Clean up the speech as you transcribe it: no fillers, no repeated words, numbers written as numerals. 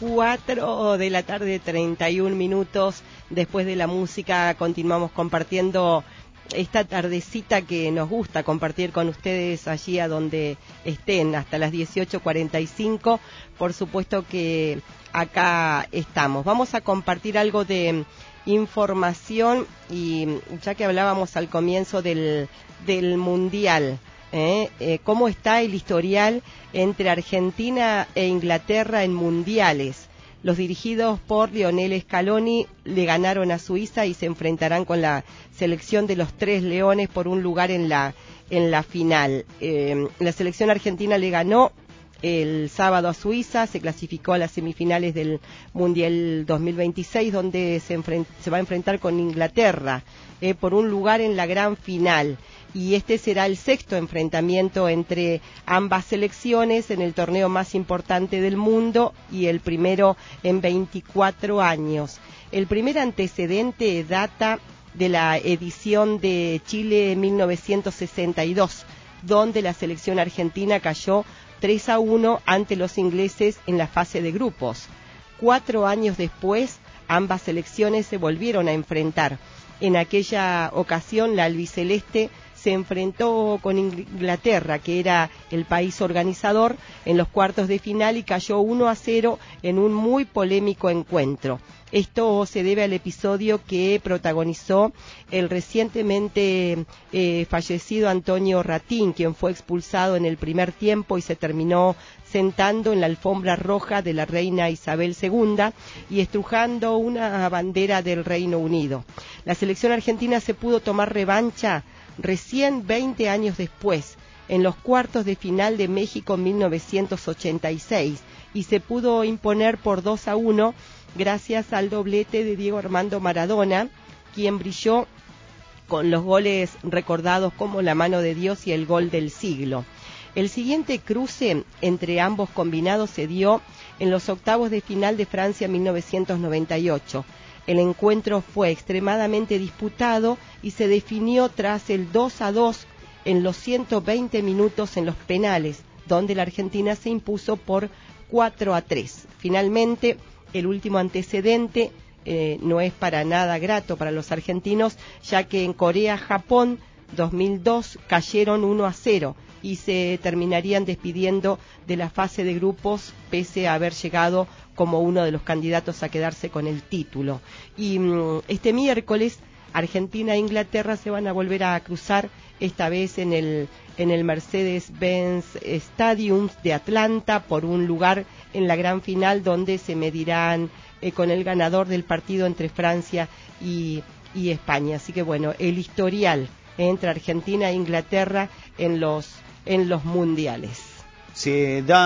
4 de la tarde, 31 minutos. Después de la música continuamos compartiendo esta tardecita que nos gusta compartir con ustedes allí a donde estén, hasta las 18:45. Por supuesto que acá estamos. Vamos a compartir algo de información y ya que hablábamos al comienzo del Mundial, cómo está el historial entre Argentina e Inglaterra en mundiales. Los dirigidos por Lionel Scaloni le ganaron a Suiza y se enfrentarán con la selección de los Tres Leones por un lugar en la final. La selección argentina le ganó el sábado a Suiza, se clasificó a las semifinales del Mundial 2026, donde se va a enfrentar con Inglaterra por un lugar en la gran final. Y este será el sexto enfrentamiento entre ambas selecciones en el torneo más importante del mundo y el primero en 24 años. El primer antecedente data de la edición de Chile 1962, donde la selección argentina cayó 3-1 ante los ingleses en la fase de grupos. 4 años después, ambas selecciones se volvieron a enfrentar. En aquella ocasión, la albiceleste se enfrentó con Inglaterra, que era el país organizador, en los cuartos de final y cayó 1-0 en un muy polémico encuentro. Esto se debe al episodio que protagonizó el recientemente fallecido Antonio Ratín, quien fue expulsado en el primer tiempo y se terminó sentando en la alfombra roja de la reina Isabel II y estrujando una bandera del Reino Unido. La selección argentina se pudo tomar revancha recién 20 años después, en los cuartos de final de México 1986, y se pudo imponer por 2-1 gracias al doblete de Diego Armando Maradona, quien brilló con los goles recordados como la mano de Dios y el gol del siglo. El siguiente cruce entre ambos combinados se dio en los octavos de final de Francia 1998. El encuentro fue extremadamente disputado y se definió tras el 2-2 en los 120 minutos en los penales, donde la Argentina se impuso por 4-3. Finalmente, el último antecedente no es para nada grato para los argentinos, ya que en Corea-Japón 2002 cayeron 1-0 y se terminarían despidiendo de la fase de grupos pese a haber llegado como uno de los candidatos a quedarse con el título. Y este miércoles Argentina e Inglaterra se van a volver a cruzar, esta vez en el Mercedes-Benz Stadium de Atlanta, por un lugar en la gran final donde se medirán con el ganador del partido entre Francia y España. Así que bueno, el historial entre Argentina e Inglaterra en los mundiales. Se da